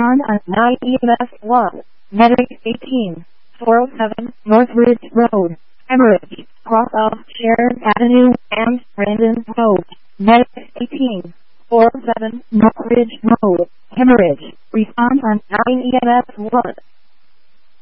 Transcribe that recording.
Respond on 9 EMS 1. Medic 18. 407 Northridge Road. Hemorrhage. Cross off Sharon Avenue and Brandon Road. Medic 18. 407 Northridge Road. Hemorrhage. Respond on 9 EMS 1.